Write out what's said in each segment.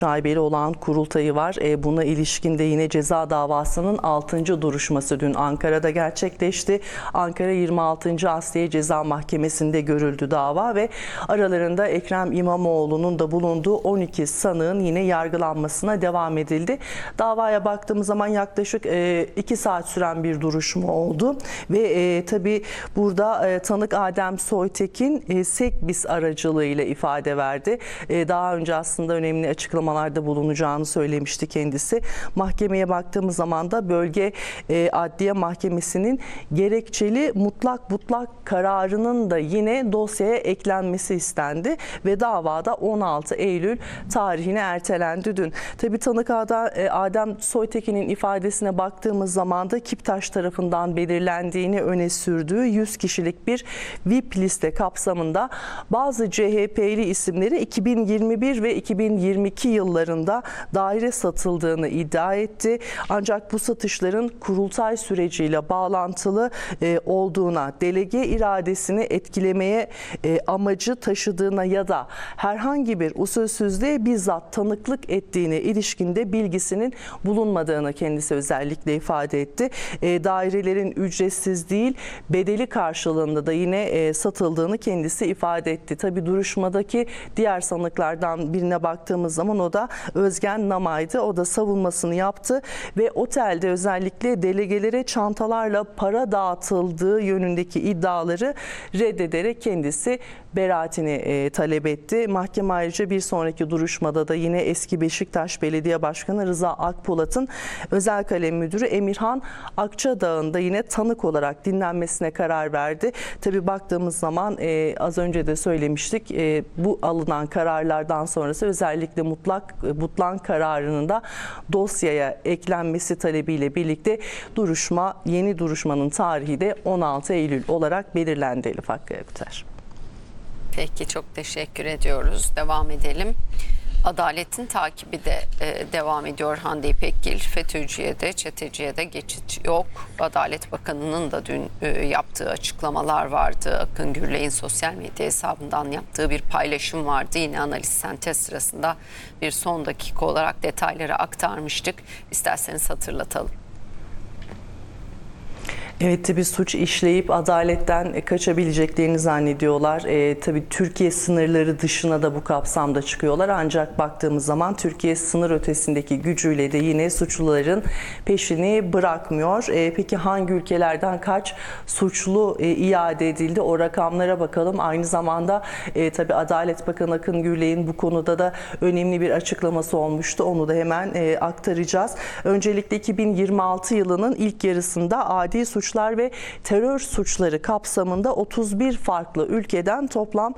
şaibeli olan kurultayı var. Buna ilişkin de yine ceza davasının 6. duruşması dün Ankara'da gerçekleşti. Ankara 26. Asliye Ceza Mahkemesi'nde görüldü dava ve aralarında Ekrem İmamoğlu'nun da bulunduğu 12 sanığın yine yargılanmasına devam edildi. Davaya baktığımız zaman yaklaşık 2 saat süren bir duruşma oldu ve tabii burada tanık Adem Soytekin Sekbis aracılığıyla ifade verdi. Daha önce aslında önemli açıklamalarda bulunacağını söylemişti kendisi. Mahkemeye baktığımız zaman da Bölge Adliye Mahkemesi'nin gerekçeli mutlak kararının da yine dosyaya eklenmesi istendi ve davada 16 Eylül tarihine ertelendi dün. Tabii tanık Adem Soytekin'in ifadesine baktığımız zaman da Kiptaş tarafından belirlendiğini öne sürdüğü 100 kişilik bir VIP liste kapsamında bazı CHP'li isimleri 2021 ve 2022 yıllarında daire satıldığını iddia etti. Ancak bu satışların kurultay süreciyle bağlantılı olduğuna, delege iradesini etkilemeye amacı taşıdığına ya da herhangi bir usulsüzlüğe bizzat tanıklık ettiğine ilişkinde bilgisinin bulunmadığını kendisi özellikle ifade etti. Dairelerin ücretsiz değil, bedeli karşılığında da yine satıldığını kendisi ifade etti. Tabii duruşmadaki diğer sanıklardan birine baktığımız zaman o da Özgen Namay'dı. O da savunmasını yaptı ve otelde özellikle delegelere çantalarla para dağıtıldığı yönündeki iddiaları reddederek kendisi beraatini talep etti. Mahkeme ayrıca bir sonraki duruşmada da yine eski Beşiktaş Belediye Başkanı Rıza Akpolat'ın özel kalem müdürü Emirhan Akçadağ'ın da yine tanık olarak dinlenmesine karar verdi. Tabii baktığımız zaman az önce de söylemiştik, bu alınan kararlardan sonrası özellikle mutlak kararının da dosyaya eklenmesi talebiyle birlikte yeni duruşmanın tarihi de 16 Eylül olarak belirlendi Elif Hakkı Ökter. Peki, çok teşekkür ediyoruz. Devam edelim. Adaletin takibi de devam ediyor Hande İpekgil. FETÖ'cüye de çeteciye de geçit yok. Adalet Bakanı'nın da dün yaptığı açıklamalar vardı. Akın Gürley'in sosyal medya hesabından yaptığı bir paylaşım vardı. Yine analiz sentez sırasında bir son dakika olarak detayları aktarmıştık. İsterseniz hatırlatalım. Evet, tabii suç işleyip adaletten kaçabileceklerini zannediyorlar. Tabii Türkiye sınırları dışına da bu kapsamda çıkıyorlar. Ancak baktığımız zaman Türkiye sınır ötesindeki gücüyle de yine suçluların peşini bırakmıyor. Peki hangi ülkelerden kaç suçlu iade edildi? O rakamlara bakalım. Aynı zamanda tabii Adalet Bakanı Akın Gürley'in bu konuda da önemli bir açıklaması olmuştu. Onu da hemen aktaracağız. Öncelikle 2026 yılının ilk yarısında adi suçlar ve terör suçları kapsamında 31 farklı ülkeden toplam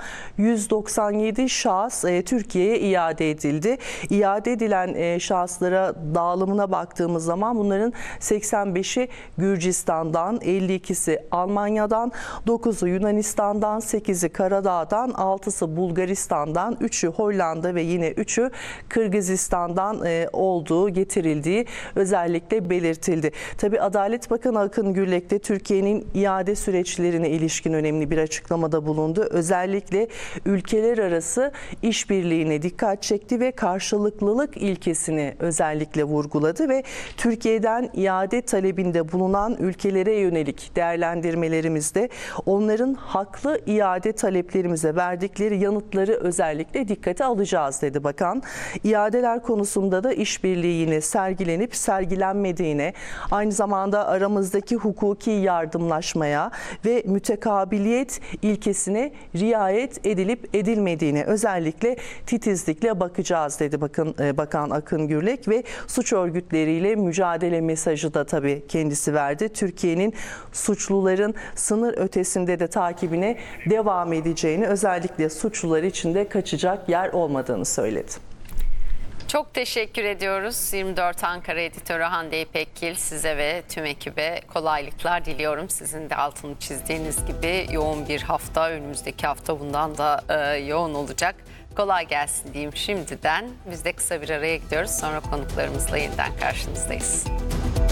197 şahıs Türkiye'ye iade edildi. İade edilen şahıslara dağılımına baktığımız zaman bunların 85'i Gürcistan'dan, 52'si Almanya'dan, 9'u Yunanistan'dan, 8'i Karadağ'dan, 6'sı Bulgaristan'dan, 3'ü Hollanda ve yine 3'ü Kırgızistan'dan getirildiği özellikle belirtildi. Tabii Adalet Bakanı Akın Gürlek de Türkiye'nin iade süreçlerine ilişkin önemli bir açıklamada bulundu. Özellikle ülkeler arası işbirliğine dikkat çekti ve karşılıklılık ilkesini özellikle vurguladı ve Türkiye'den iade talebinde bulunan ülkelere yönelik değerlendirmelerimizde onların haklı iade taleplerimize verdikleri yanıtları özellikle dikkate alacağız dedi bakan. İadeler konusunda da işbirliği yine sergilenip sergilenmediğine, aynı zamanda aramızdaki hukuki yardımlaşmaya ve mütekabiliyet ilkesine riayet edilip edilmediğine özellikle titizlikle bakacağız dedi Bakan Akın Gürlek ve suç örgütleriyle mücadele mesajı da tabii kendisi verdi. Türkiye'nin suçluların sınır ötesinde de takibine devam edeceğini, özellikle suçlular için de kaçacak yer olmadığını söyledi. Çok teşekkür ediyoruz. 24 Ankara editörü Hande İpekgil, size ve tüm ekibe kolaylıklar diliyorum. Sizin de altını çizdiğiniz gibi yoğun bir hafta, önümüzdeki hafta bundan da yoğun olacak. Kolay gelsin diyeyim şimdiden. Biz de kısa bir araya gidiyoruz. Sonra konuklarımızla yeniden karşınızdayız.